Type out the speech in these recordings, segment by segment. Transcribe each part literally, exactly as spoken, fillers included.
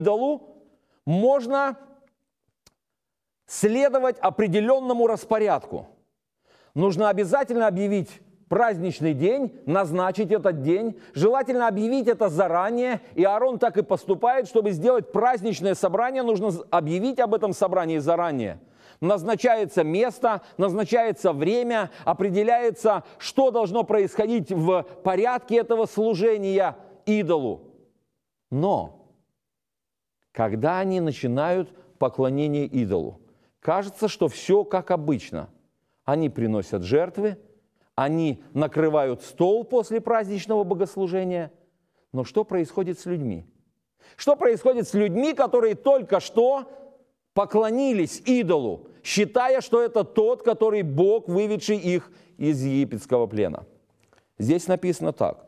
идолу можно следовать определенному распорядку. Нужно обязательно объявить праздничный день, назначить этот день, желательно объявить это заранее, и Аарон так и поступает, чтобы сделать праздничное собрание, нужно объявить об этом собрании заранее. Назначается место, назначается время, определяется, что должно происходить в порядке этого служения идолу. Но когда они начинают поклонение идолу, кажется, что все как обычно. Они приносят жертвы, они накрывают стол после праздничного богослужения. Но что происходит с людьми? Что происходит с людьми, которые только что поклонились идолу, считая, что это тот, который Бог, выведший их из египетского плена? Здесь написано так.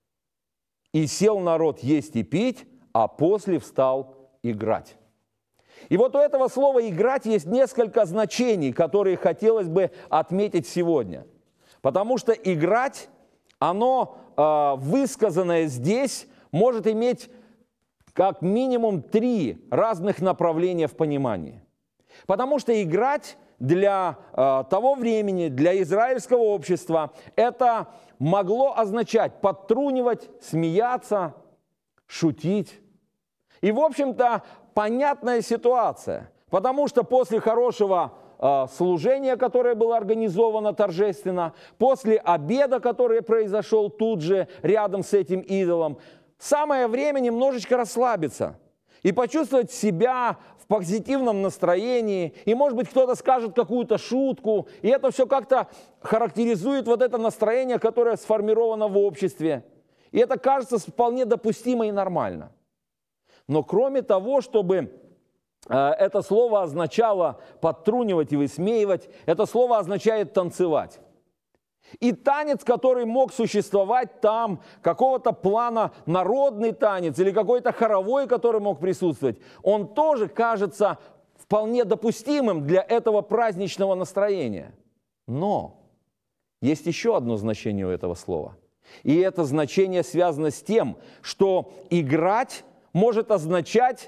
«И сел народ есть и пить, а после встал играть». И вот у этого слова «играть» есть несколько значений, которые хотелось бы отметить сегодня. Потому что играть, оно, э, высказанное здесь, может иметь как минимум три разных направления в понимании. Потому что играть для э, того времени, для израильского общества, это могло означать подтрунивать, смеяться, шутить. И, в общем-то, понятная ситуация, потому что после хорошего э, служения, которое было организовано торжественно, после обеда, который произошел тут же рядом с этим идолом, самое время немножечко расслабиться и почувствовать себя в позитивном настроении, и, может быть, кто-то скажет какую-то шутку, и это все как-то характеризует вот это настроение, которое сформировано в обществе. И это кажется вполне допустимо и нормально. Но кроме того, чтобы э, это слово означало подтрунивать и высмеивать, это слово означает танцевать. И танец, который мог существовать там, какого-то плана народный танец или какой-то хоровой, который мог присутствовать, он тоже кажется вполне допустимым для этого праздничного настроения. Но есть еще одно значение у этого слова. И это значение связано с тем, что играть может означать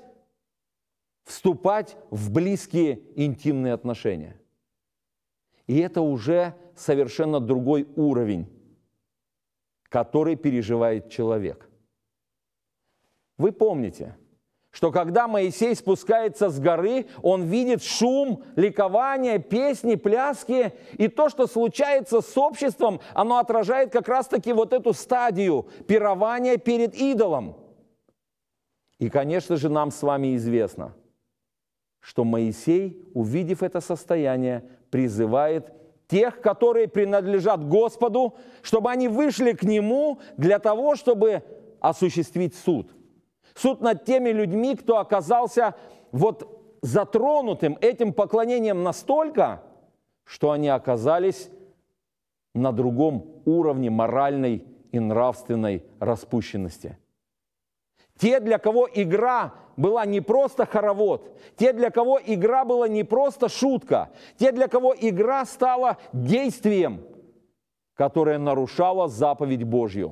вступать в близкие интимные отношения. И это уже совершенно другой уровень, который переживает человек. Вы помните, что когда Моисей спускается с горы, он видит шум, ликование, песни, пляски, и то, что случается с обществом, оно отражает как раз-таки вот эту стадию пирования перед идолом. И, конечно же, нам с вами известно, что Моисей, увидев это состояние, призывает тех, которые принадлежат Господу, чтобы они вышли к Нему для того, чтобы осуществить суд. Суд над теми людьми, кто оказался вот затронутым этим поклонением настолько, что они оказались на другом уровне моральной и нравственной распущенности. Те, для кого игра была не просто хоровод, те, для кого игра была не просто шутка, те, для кого игра стала действием, которое нарушало заповедь Божью.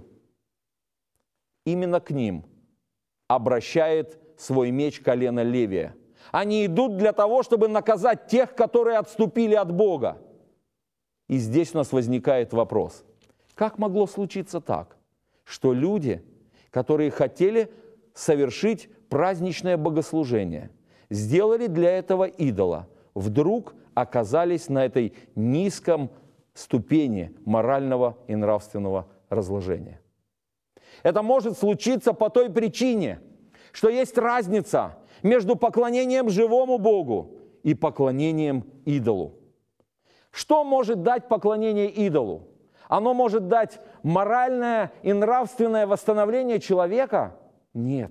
Именно к ним обращает свой меч колено Левия. Они идут для того, чтобы наказать тех, которые отступили от Бога. И здесь у нас возникает вопрос. Как могло случиться так, что люди, которые хотели совершить праздничное богослужение, сделали для этого идола, вдруг оказались на этой низком ступени морального и нравственного разложения? Это может случиться по той причине, что есть разница между поклонением живому Богу и поклонением идолу. Что может дать поклонение идолу? Оно может дать моральное и нравственное восстановление человека? Нет.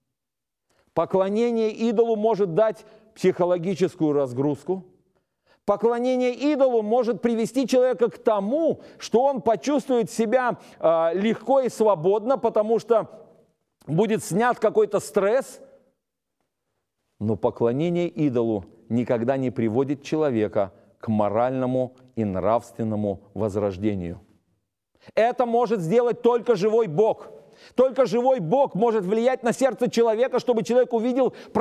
Поклонение идолу может дать психологическую разгрузку. Поклонение идолу может привести человека к тому, что он почувствует себя э, легко и свободно, потому что будет снят какой-то стресс. Но поклонение идолу никогда не приводит человека к моральному и нравственному возрождению. Это может сделать только живой Бог. Только живой Бог может влиять на сердце человека, чтобы человек увидел